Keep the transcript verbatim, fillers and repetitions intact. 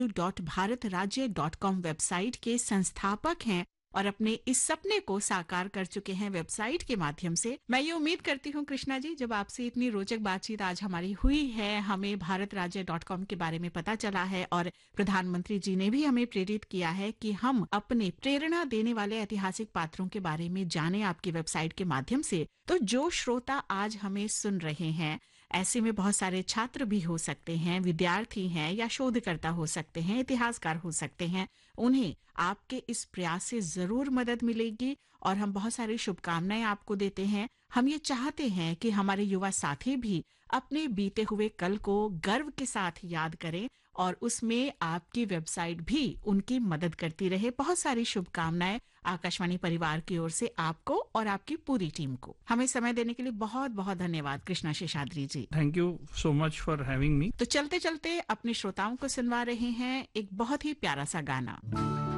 Dot Bharat राज्य dot com website के संस्थापक हैं और अपने इस सपने को साकार कर चुके हैं वेबसाइट के माध्यम से। मैं ये उम्मीद करती हूँ कृष्णा जी, जब आपसे इतनी रोचक बातचीत आज हमारी हुई है, हमें भारत राज्य डॉट कॉम के बारे में पता चला है और प्रधानमंत्री जी ने भी हमें प्रेरित किया है कि हम अपने प्रेरणा देने वाले ऐतिहासिक पात्रों के बारे में जानें आपकी वेबसाइट के माध्यम से। तो जो श्रोता आज हमें सुन रहे हैं, ऐसे में बहुत सारे छात्र भी हो सकते हैं, विद्यार्थी हैं या शोधकर्ता हो सकते हैं, इतिहासकार हो सकते हैं, उन्हें आपके इस प्रयास से जरूर मदद मिलेगी और हम बहुत सारी शुभकामनाएं आपको देते हैं। हम ये चाहते हैं कि हमारे युवा साथी भी अपने बीते हुए कल को गर्व के साथ याद करें और उसमें आपकी वेबसाइट भी उनकी मदद करती रहे। बहुत सारी शुभकामनाएं आकाशवाणी परिवार की ओर से आपको और आपकी पूरी टीम को। हमें समय देने के लिए बहुत बहुत धन्यवाद कृष्णा शेषाद्री जी। Thank you so much for having me. तो चलते चलते अपने श्रोताओं को सुनवा रहे हैं एक बहुत ही प्यारा सा गाना।